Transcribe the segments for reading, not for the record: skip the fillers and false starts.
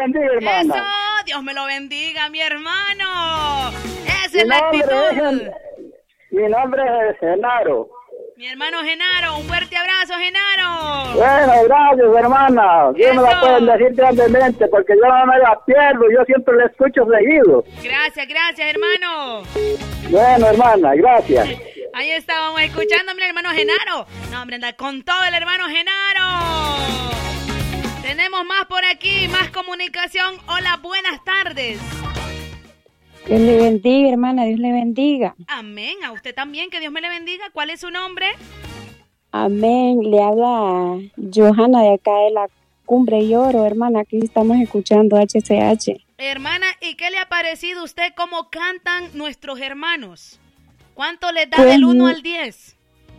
bendiga, hermana. Eso, Dios me lo bendiga, mi hermano. Esa es Mi la nombre actitud. Mi nombre es Genaro. Mi hermano Genaro, un fuerte abrazo, Genaro. Bueno, gracias, hermana. Dios me la Eso. pueden decir grandemente, porque yo no me la pierdo, yo siempre la escucho seguido. Gracias, hermano. Bueno, hermana, gracias. Ahí estábamos escuchando a mi hermano Genaro. No, hombre, anda con todo el hermano Genaro. Tenemos más por aquí, más comunicación. Hola, buenas tardes. Dios le bendiga, hermana, Dios le bendiga. Amén, a usted también, que Dios me le bendiga. ¿Cuál es su nombre? Amén, le habla Johanna de acá de la Cumbre y Oro, hermana, aquí estamos escuchando HCH. Hermana, ¿y qué le ha parecido a usted cómo cantan nuestros hermanos? ¿Cuánto les da Pues, del 1 al 10?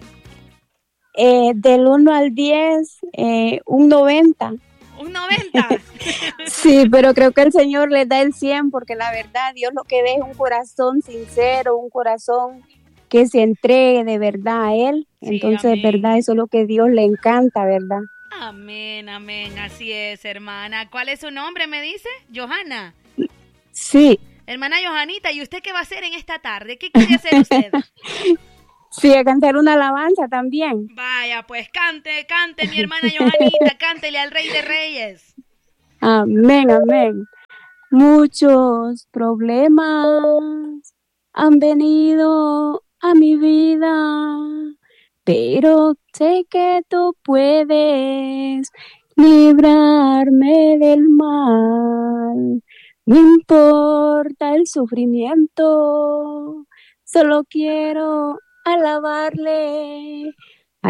Del 1 al 10, un 90. Un 90. Sí, pero creo que el Señor les da el 100 porque la verdad, Dios lo que ve es un corazón sincero, un corazón que se entregue de verdad a Él. Sí, Entonces, amén. verdad, eso es lo que Dios le encanta, ¿verdad? Amén, amén, así es, hermana. ¿Cuál es su nombre, me dice? Johanna. Sí, Hermana Johanita, ¿y usted qué va a hacer en esta tarde? ¿Qué quiere hacer usted? sí, a cantar una alabanza también. Vaya, pues cante, mi hermana Johanita, cántele al Rey de Reyes. Amén, amén. Muchos problemas han venido a mi vida, pero sé que tú puedes librarme del mal. No importa el sufrimiento, solo quiero alabarle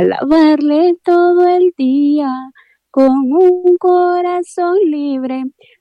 todo el día con un corazón libre.